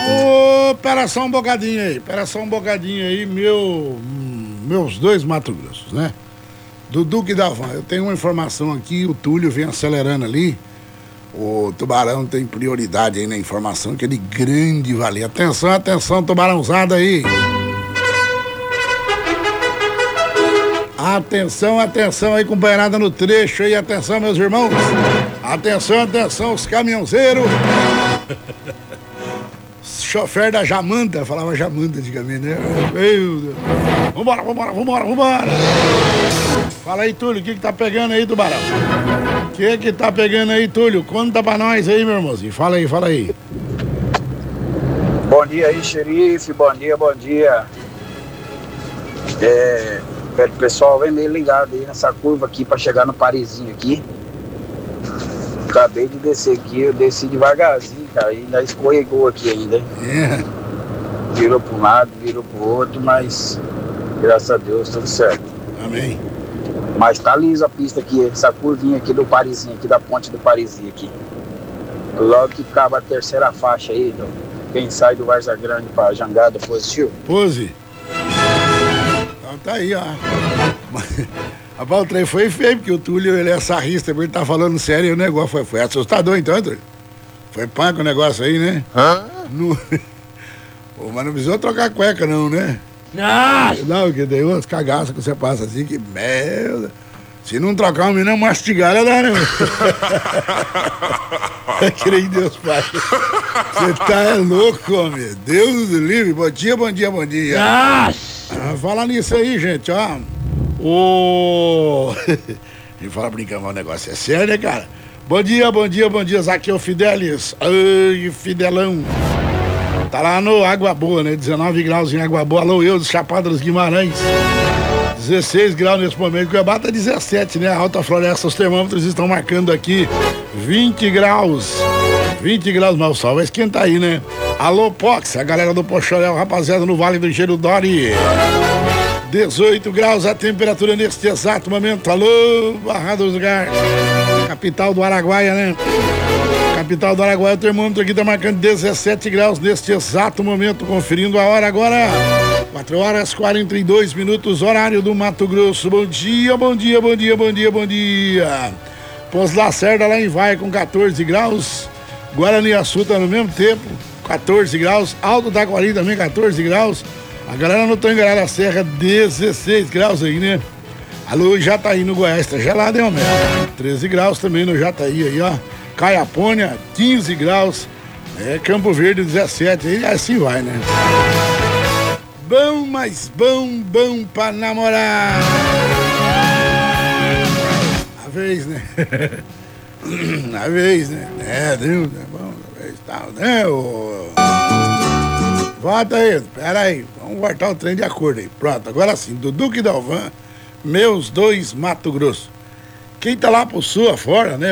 Ô, pera só um bocadinho aí, meus dois Mato Grossos, né? Do Duque da Van, eu tenho uma informação aqui, o Túlio vem acelerando ali. O Tubarão tem prioridade aí na informação, que é de grande valia. Atenção, atenção, tubarãozada aí. Atenção, atenção aí, companheirada no trecho aí, atenção, meus irmãos. Atenção, atenção, os caminhonzeiros. Chofer da Jamanta, falava Jamanta antigamente, né? Meu Deus. Vambora. Fala aí, Túlio, o que tá pegando aí, Tubarão? O que tá pegando aí, Túlio? Conta pra nós aí, meu irmãozinho. Fala aí. Bom dia aí, xerife, bom dia. Pessoal, vem meio ligado aí nessa curva aqui pra chegar no Parisinho aqui. Acabei de descer aqui, eu desci devagarzinho, cara, ainda escorregou aqui ainda. Virou pra um lado, virou pro outro, mas graças a Deus tudo certo. Amém. Mas tá liso a pista aqui, essa curvinha aqui do Parisinho, aqui da ponte do Parisinho aqui. Logo que acaba a terceira faixa aí, quem sai do Varza Grande pra Jangada positivo. Pose. Então tá aí, ó. Rapaz, o trem foi feio, porque o Túlio, ele é sarrista, ele tá falando sério e o negócio foi assustador então, Túlio. Foi punk o negócio aí, né? Pô, mas não precisou trocar cueca não, né? Não, que tem umas cagaças que você passa assim, que merda. Se não trocar uma menina mastigada, dá, né? Eu creio em Deus, pai. Você tá louco, homem. Deus do livre. Bom dia. Fala nisso aí, gente, ó. E fala brincando, mas o negócio é sério, né, cara? Bom dia, Zaqueu Fidelis. Ai, Fidelão. Tá lá no Água Boa, né? 19 graus em Água Boa. Alô, eu, do Chapada dos Guimarães. 16 graus nesse momento. Cuiabá tá 17, né? A Alta Floresta, os termômetros estão marcando aqui 20 graus. 20 graus, mas o sol vai esquentar aí, né? Alô, Pox, a galera do Pochoréu, rapaziada, no Vale do Engenho Dori. 18 graus a temperatura neste exato momento. Alô, Barra dos Garças. Capital do Araguaia, né? Capital do Araguaia, o termômetro aqui tá marcando 17 graus neste exato momento. Conferindo a hora agora. 4 horas 42 minutos, horário do Mato Grosso. Bom dia. Pôs Lacerda lá em Vai com 14 graus. Guaraniaçu tá no mesmo tempo, 14 graus. Alto Taquari também, 14 graus. A galera no Tangará da Serra, 16 graus aí, né? Alô, Jataí no Goiás, tá gelado, hein, homem? 13 graus também no Jataí aí, ó. Caiapônia, 15 graus. Campo Verde, 17, aí assim vai, né? Bom, mas bom pra namorar. A vez, né? Deus, é bom, a vez tal, né? Volta aí, pera aí, vamos voltar o trem de acordo aí. Pronto, agora sim, do Duque da Van, meus dois Mato Grosso. Quem tá lá pro sul afora, né?